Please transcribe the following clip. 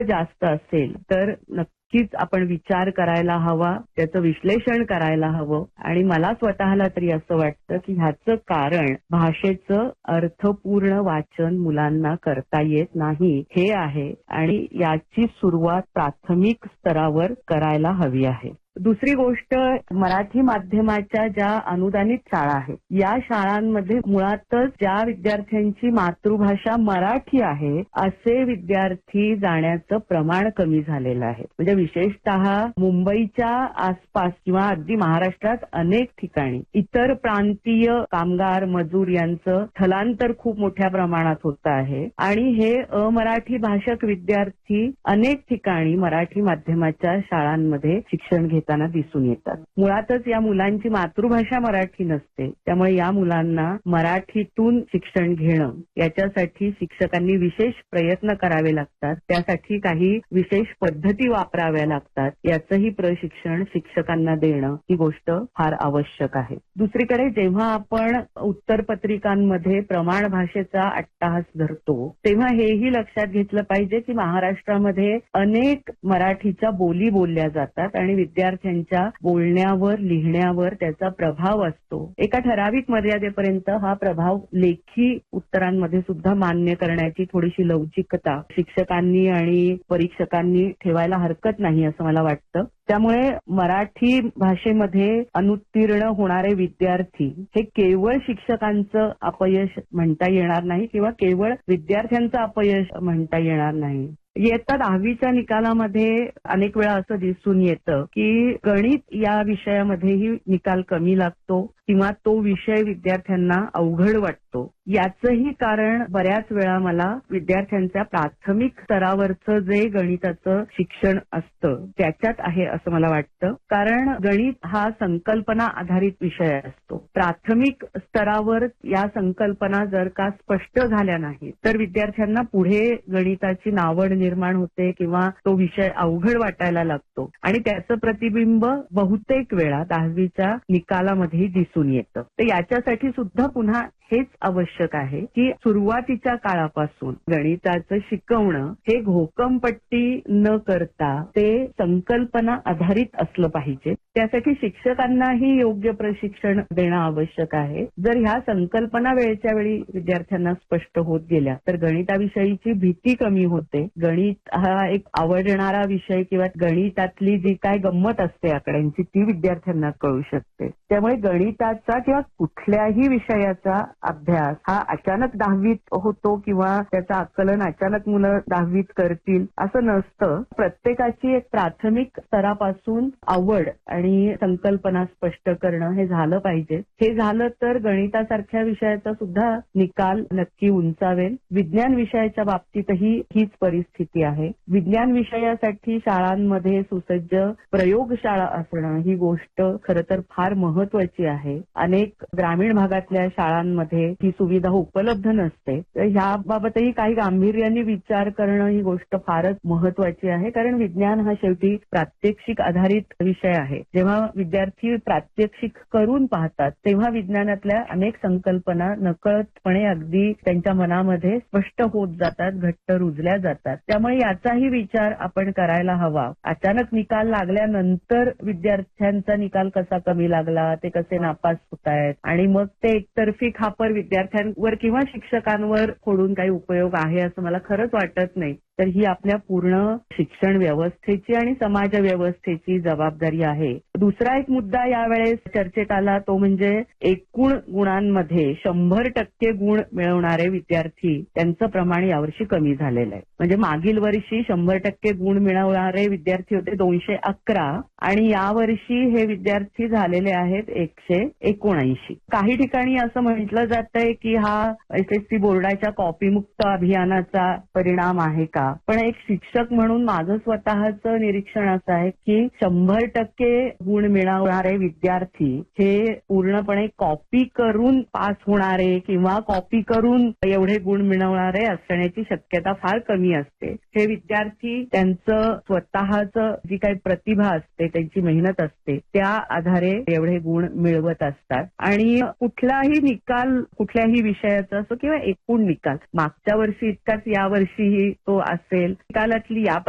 जास्त असेल तर नक्कीच आपण विचार करायला हवा, त्याचं विश्लेषण करायला हवं आणि मला स्वतःला तरी असं वाटतं की ह्याचं कारण भाषेचं अर्थपूर्ण वाचन मुलांना करता येत नाही हे आहे आणि याची सुरुवात प्राथमिक स्तरावर करायला हवी आहे. दुसरी गोष्ट, मराठी माध्यमाच्या ज्या अनुदानित शाळा आहेत या शाळांमध्ये मुळातच ज्या विद्यार्थ्यांची मातृभाषा मराठी आहे असे विद्यार्थी जाण्याचं प्रमाण कमी झालेलं आहे. म्हणजे विशेषतः मुंबईच्या आसपास किंवा अगदी महाराष्ट्रात अनेक ठिकाणी इतर प्रांतीय कामगार मजूर यांचं स्थलांतर खूप मोठ्या प्रमाणात होत आहे आणि हे अमराठी भाषक विद्यार्थी अनेक ठिकाणी मराठी माध्यमाच्या शाळांमध्ये शिक्षण घेताना दिसून येतात. मुळातच या मुलांची मातृभाषा मराठी नसते, त्यामुळे या मुलांना मराठीतून शिक्षण घेणं याच्यासाठी शिक्षकांनी विशेष प्रयत्न करावे लागतात. त्यासाठी काही विशेष पद्धती वापराव्या लागतात. याचंही प्रशिक्षण शिक्षकांना देणं ही गोष्ट फार आवश्यक आहे. दुसरीकडे जेव्हा आपण उत्तरपत्रिकांमध्ये प्रमाण भाषेचा अट्टाहास धरतो तेव्हा हेही लक्षात घेतलं पाहिजे की महाराष्ट्रामध्ये अनेक मराठीच्या बोली बोलल्या जातात आणि विद्यार्थ्यांच्या बोलण्यावर लिहिण्यावर त्याचा प्रभाव असतो. एका ठराविक मर्यादेपर्यंत हा प्रभाव लेखी उत्तरांमध्ये सुद्धा मान्य करण्याची थोडीशी लवचिकता शिक्षकांनी आणि परीक्षकांनी ठेवायला हरकत नाही असं मला वाटतं. त्यामुळे मराठी भाषेमध्ये अनुत्तीर्ण होणारे विद्यार्थी हे केवळ शिक्षकांचं अपयश म्हणता येणार नाही किंवा केवळ विद्यार्थ्यांचं अपयश म्हणता येणार नाही. इयत्ता 10वीच्या निकालामध्ये अनेक वेळा असं दिसून येतं की गणित या विषयामध्येही निकाल कमी लागतो किंवा तो विषय विद्यार्थ्यांना अवघड वाटतो. याचंही कारण बऱ्याच वेळा मला विद्यार्थ्यांच्या प्राथमिक स्तरावरचं जे गणिताचं शिक्षण असतं त्याच्यात आहे असं मला वाटतं. कारण गणित हा संकल्पना आधारित विषय असतो. प्राथमिक स्तरावर या संकल्पना जर का स्पष्ट झाल्या नाहीत तर विद्यार्थ्यांना पुढे गणिताची नावड निर्माण होते किंवा तो विषय अवघड वाटायला लागतो आणि त्याचं प्रतिबिंब बहुतेक वेळा 10वीच्या निकालामध्ये दिसून येतं. तर याच्यासाठी सुद्धा पुन्हा हेच आवश्यक आहे की सुरुवातीच्या काळापासून गणिताचं शिकवणं हे घोकमपट्टी न करता ते संकल्पना आधारित असलं पाहिजे. त्यासाठी शिक्षकांनाही योग्य प्रशिक्षण देणं आवश्यक आहे. जर ह्या संकल्पना वेळच्या वेळी विद्यार्थ्यांना स्पष्ट होत गेल्या तर गणिताविषयीची भीती कमी होते. गणित हा एक आवडणारा विषय किंवा गणितातली जी काय गंमत असते आकड्यांची ती विद्यार्थ्यांना कळू शकते. त्यामुळे गणिताचा किंवा कुठल्याही विषयाचा अभ्यास हा अचानक 10वीत होतो किंवा त्याचं आकलन अचानक मुलं 10वीत करतील असं नसतं. प्रत्येकाची एक प्राथमिक स्तरापासून आवड आणि संकल्पना स्पष्ट करणं हे झालं पाहिजे. हे झालं तर गणितासारख्या विषयाचा सुद्धा निकाल नक्की उंचावेल. विज्ञान विषयाच्या बाबतीतही हीच परिस्थिती आहे. विज्ञान विषयासाठी शाळांमध्ये सुसज्ज प्रयोगशाळा असणं ही गोष्ट खरं तर फार महत्वाची आहे. अनेक ग्रामीण भागातल्या शाळांमध्ये ही सुविधा उपलब्ध नसते. तर ह्याबाबतही काही गांभीर्याने विचार करणं ही गोष्ट फारच महत्वाची आहे. कारण विज्ञान हा शेवटी प्रात्यक्षिक आधारित विषय आहे. जेव्हा विद्यार्थी प्रात्यक्षिक करून पाहतात तेव्हा विज्ञानातल्या अनेक संकल्पना नकळतपणे अगदी त्यांच्या मनामध्ये स्पष्ट होत जातात, घट्ट रुजल्या जातात. त्यामुळे याचाही विचार आपण करायला हवा. अचानक निकाल लागल्यानंतर विद्यार्थ्यांचा निकाल कसा कमी लागला, ते कसे नापास होत आहेत आणि मग ते एकतर्फी खापर विद्यार्थ्यांवर किंवा शिक्षकांवर फोडून काही उपयोग आहे असं मला खरंच वाटत नाही. तर ही आपल्या पूर्ण शिक्षण व्यवस्थेची आणि समाज व्यवस्थेची जबाबदारी आहे. दुसरा एक मुद्दा यावेळेस चर्चेत आला तो म्हणजे एकूण गुणांमध्ये 100% गुण मिळवणारे विद्यार्थी त्यांचं प्रमाण यावर्षी कमी झालेलं आहे. म्हणजे मागील वर्षी 100% गुण मिळवणारे विद्यार्थी होते 211 आणि यावर्षी हे विद्यार्थी झालेले आहेत 179. काही ठिकाणी असं म्हटलं जातंय की हा SSC बोर्डाच्या कॉपीमुक्त अभियानाचा परिणाम आहे का? पण एक शिक्षक म्हणून माझं स्वतःचं निरीक्षण असं आहे की 100% गुण मिळवणारे विद्यार्थी हे पूर्णपणे कॉपी करून पास होणारे किंवा कॉपी करून एवढे गुण मिळवणारे असण्याची शक्यता फार कमी असते. हे विद्यार्थी त्यांचं स्वतःचं जी काही प्रतिभा असते, त्यांची मेहनत असते त्या आधारे एवढे गुण मिळवत असतात. आणि कुठलाही निकाल कुठल्याही विषयाचा असो किंवा एकूण निकाल मागच्या वर्षी इतकाच यावर्षीही तो असेल, निकालातली या